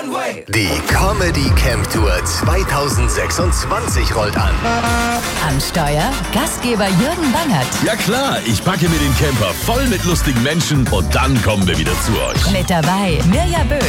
Die Comedy Camp Tour 2026 rollt an. Am Steuer Gastgeber Jürgen Bangert. Ja klar, ich packe mir den Camper voll mit lustigen Menschen und dann kommen wir wieder zu euch. Mit dabei Mirja Böhm.